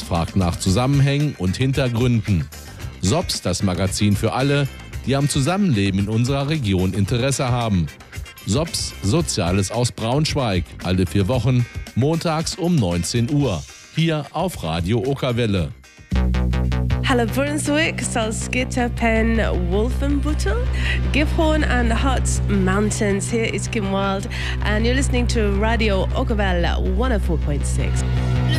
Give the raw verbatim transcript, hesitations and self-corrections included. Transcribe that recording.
fragt nach Zusammenhängen und Hintergründen. S O P S, das Magazin für alle, die am Zusammenleben in unserer Region Interesse haben. S O P S, Soziales aus Braunschweig, alle vier Wochen, montags um neunzehn Uhr, hier auf Radio Okerwelle. Hello Brunswick, Salzgitter-Pen, Wolfenbüttel, Gifhorn and Harz Mountains. Here is Kim Wilde and you're listening to Radio Okerwelle one oh four point six.